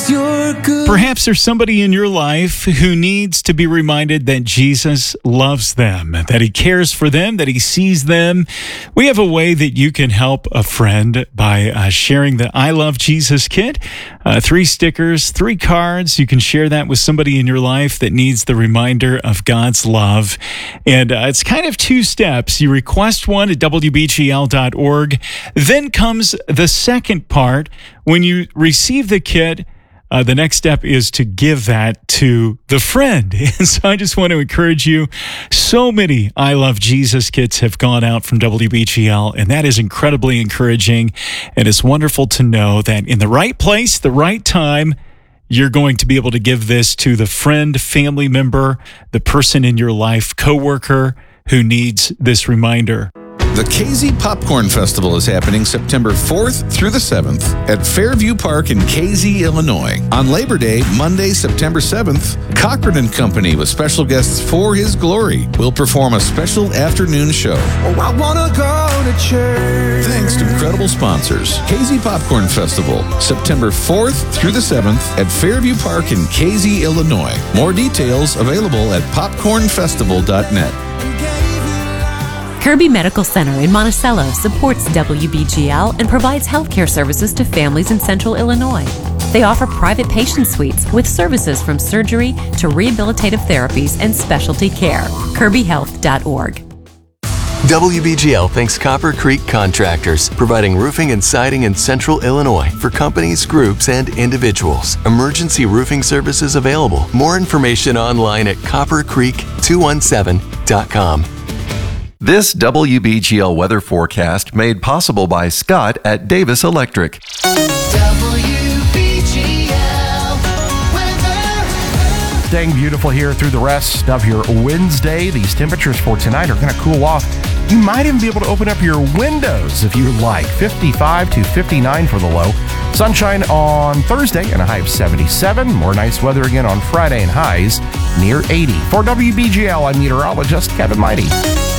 you're good. Perhaps there's somebody in your life who needs to be reminded that Jesus loves them, that he cares for them, that he sees them. We have a way that you can help a friend by sharing the I Love Jesus kit. 3 stickers, 3 cards. You can share that with somebody in your life that needs the reminder of God's love. And it's kind of 2 steps. You request one at WBGL.org. Then comes the second part. When you receive the kit, the next step is to give that to the friend. And so I just want to encourage you. So many I Love Jesus kits have gone out from WBGL, and that is incredibly encouraging. And it's wonderful to know that in the right place, the right time, you're going to be able to give this to the friend, family member, the person in your life, coworker who needs this reminder. The KZ Popcorn Festival is happening September 4th through the 7th at Fairview Park in KZ, Illinois. On Labor Day, Monday, September 7th, Cochran & Company with special guests For His Glory will perform a special afternoon show. Oh, I wanna go to church. Thanks to incredible sponsors. KZ Popcorn Festival, September 4th through the 7th at Fairview Park in KZ, Illinois. More details available at popcornfestival.net. Kirby Medical Center in Monticello supports WBGL and provides healthcare services to families in Central Illinois. They offer private patient suites with services from surgery to rehabilitative therapies and specialty care. KirbyHealth.org. WBGL thanks Copper Creek Contractors, providing roofing and siding in Central Illinois for companies, groups, and individuals. Emergency roofing services available. More information online at coppercreek217.com. This WBGL weather forecast made possible by Scott at Davis Electric. WBGL weather. Staying beautiful here through the rest of your Wednesday. These temperatures for tonight are going to cool off. You might even be able to open up your windows if you like. 55 to 59 for the low. Sunshine on Thursday and a high of 77. More nice weather again on Friday and highs near 80. For WBGL, I'm meteorologist Kevin Mighty.